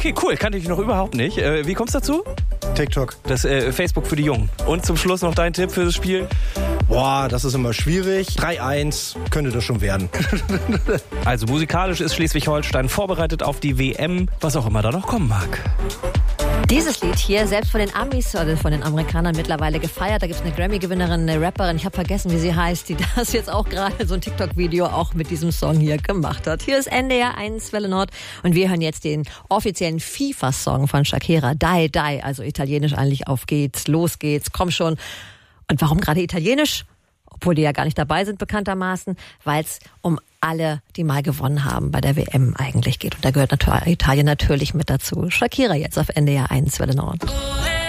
Okay, cool. Kannte ich noch überhaupt nicht. Wie kommst du dazu? TikTok. Das Facebook für die Jungen. Und zum Schluss noch dein Tipp für das Spiel? Boah, das ist immer schwierig. 3-1 könnte das schon werden. Also musikalisch ist Schleswig-Holstein vorbereitet auf die WM, was auch immer da noch kommen mag. Dieses Lied hier, selbst von den Amis oder von den Amerikanern mittlerweile gefeiert. Da gibt es eine Grammy-Gewinnerin, eine Rapperin, ich habe vergessen, wie sie heißt, die das jetzt auch gerade so ein TikTok-Video auch mit diesem Song hier gemacht hat. Hier ist NDR 1 Welle Nord und wir hören jetzt den offiziellen FIFA-Song von Shakira, Dai Dai, also italienisch eigentlich, auf geht's, los geht's, komm schon. Und warum gerade italienisch? Obwohl die ja gar nicht dabei sind bekanntermaßen, weil es um alle, die mal gewonnen haben bei der WM eigentlich geht. Und da gehört Italien natürlich mit dazu. Shakira jetzt auf NDR 1 Welle Nord.